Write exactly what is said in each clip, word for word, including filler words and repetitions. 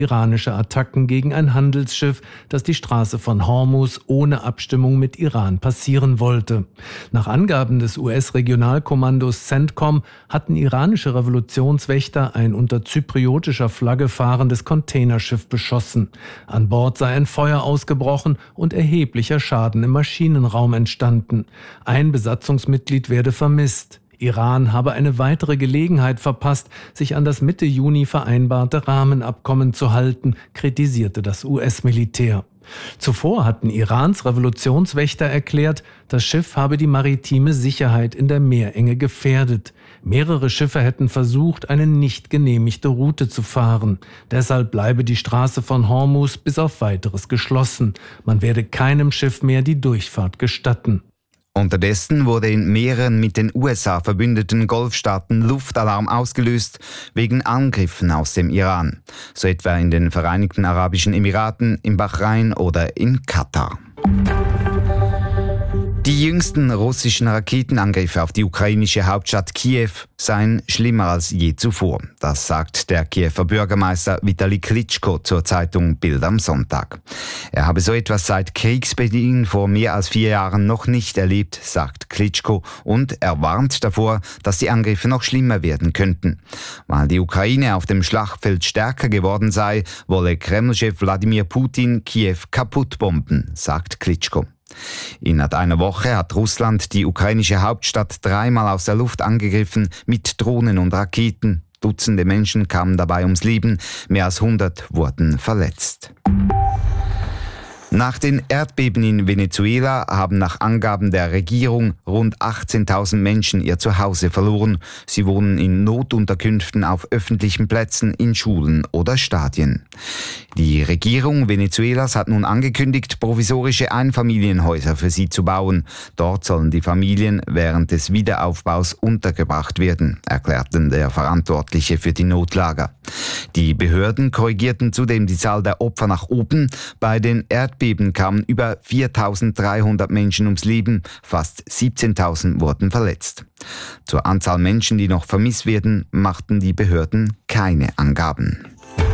iranische Attacken gegen ein Handelsschiff, das die Straße von Hormuz ohne Abstimmung mit Iran passieren wollte. Nach Angaben des U S-Regionalkommandos CENTCOM hatten iranische Revolutionswächter ein unter zypriotischer Flagge fahrendes Containerschiff beschossen. An Bord sei ein Feuer ausgebrochen und erheblicher Schaden im Maschinenraum entstanden. Ein Besatzungsmitglied werde vermisst. Iran habe eine weitere Gelegenheit verpasst, sich an das Mitte Juni vereinbarte Rahmenabkommen zu halten, kritisierte das U S-Militär. Zuvor hatten Irans Revolutionswächter erklärt, das Schiff habe die maritime Sicherheit in der Meerenge gefährdet. Mehrere Schiffe hätten versucht, eine nicht genehmigte Route zu fahren. Deshalb bleibe die Straße von Hormuz bis auf Weiteres geschlossen. Man werde keinem Schiff mehr die Durchfahrt gestatten. Unterdessen wurde in mehreren mit den U S A verbündeten Golfstaaten Luftalarm ausgelöst wegen Angriffen aus dem Iran. So etwa in den Vereinigten Arabischen Emiraten, in Bahrain oder in Katar. Die jüngsten russischen Raketenangriffe auf die ukrainische Hauptstadt Kiew seien schlimmer als je zuvor. Das sagt der Kiewer Bürgermeister Vitali Klitschko zur Zeitung Bild am Sonntag. Er habe so etwas seit Kriegsbeginn vor mehr als vier Jahren noch nicht erlebt, sagt Klitschko, und er warnt davor, dass die Angriffe noch schlimmer werden könnten. Weil die Ukraine auf dem Schlachtfeld stärker geworden sei, wolle Kreml-Chef Wladimir Putin Kiew kaputtbomben, sagt Klitschko. Innerhalb einer Woche hat Russland die ukrainische Hauptstadt dreimal aus der Luft angegriffen mit Drohnen und Raketen. Dutzende Menschen kamen dabei ums Leben, mehr als hundert wurden verletzt. Nach den Erdbeben in Venezuela haben nach Angaben der Regierung rund achtzehntausend Menschen ihr Zuhause verloren. Sie wohnen in Notunterkünften auf öffentlichen Plätzen, in Schulen oder Stadien. Die Regierung Venezuelas hat nun angekündigt, provisorische Einfamilienhäuser für sie zu bauen. Dort sollen die Familien während des Wiederaufbaus untergebracht werden, erklärten der Verantwortliche für die Notlager. Die Behörden korrigierten zudem die Zahl der Opfer nach oben. Bei den Erdbeben kamen über viertausenddreihundert Menschen ums Leben, fast siebzehntausend wurden verletzt. Zur Anzahl Menschen, die noch vermisst werden, machten die Behörden keine Angaben.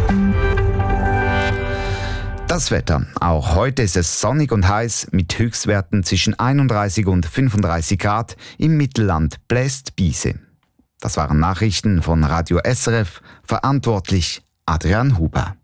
Das Wetter. Auch heute ist es sonnig und heiß mit Höchstwerten zwischen einunddreißig und fünfunddreißig Grad. Im Mittelland bläst Biese. Das waren Nachrichten von Radio S R F. Verantwortlich Adrian Huber.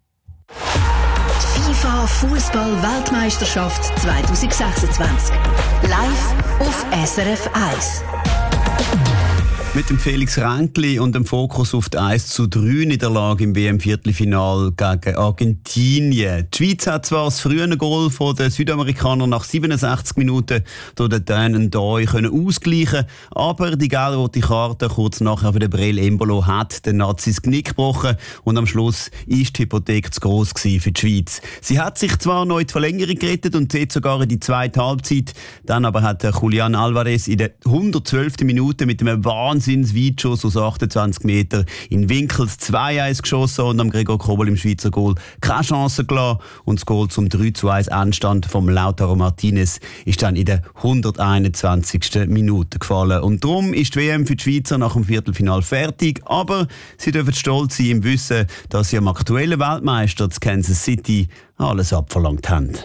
FIFA Fußball-Weltmeisterschaft zwanzig sechsundzwanzig. Live auf S R F eins. Mit dem Felix Ränkli und dem Fokus auf die eins zu drei Niederlage im W M-Viertelfinal gegen Argentinien. Die Schweiz hat zwar das frühe Goal von den Südamerikanern nach siebenundsechzig Minuten durch den Dänen Doi ausgleichen, aber die gelb-rote Karte kurz nachher für den Breel Embolo hat den Nazis Genick gebrochen und am Schluss ist die Hypothek zu gross für die Schweiz. Sie hat sich zwar noch in die Verlängerung gerettet und zieht sogar in die zweite Halbzeit, dann aber hat Julián Álvarez in der hundertzwölften Minute mit einem Wahnsinn Weitschuss aus achtundzwanzig Meter in Winkels zwei eins geschossen und am Gregor Kobel im Schweizer Goal keine Chance gelassen. Und das Goal zum drei zu eins Endstand vom Lautaro Martinez ist dann in der hunderteinundzwanzigsten Minute gefallen. Und darum ist die W M für die Schweizer nach dem Viertelfinal fertig. Aber sie dürfen stolz sein im Wissen, dass sie am aktuellen Weltmeister zu Kansas City alles abverlangt haben.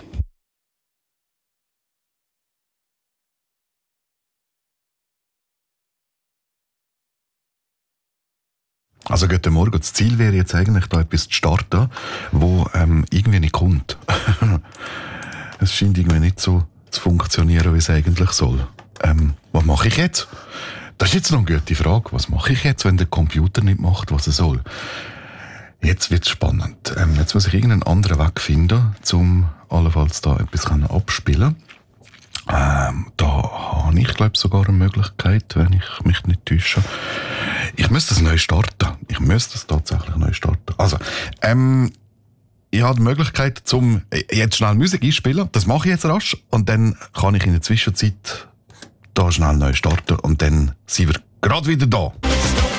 Also guten Morgen. Das Ziel wäre jetzt eigentlich, da etwas zu starten, wo ähm, irgendwie nicht kommt. Es scheint irgendwie nicht so zu funktionieren, wie es eigentlich soll. Ähm, was mache ich jetzt? Das ist jetzt noch eine gute Frage. Was mache ich jetzt, wenn der Computer nicht macht, was er soll? Jetzt wird's spannend. Ähm, jetzt muss ich irgendeinen anderen Weg finden, um allenfalls da etwas abspielen. Ähm, da habe ich, glaube ich, sogar eine Möglichkeit, wenn ich mich nicht täusche. Ich müsste es neu starten. Ich müsste es tatsächlich neu starten. Also, ähm, ich habe die Möglichkeit, zum jetzt schnell Musik einspielen. Das mache ich jetzt rasch. Und dann kann ich in der Zwischenzeit da schnell neu starten. Und dann sind wir gerade wieder da.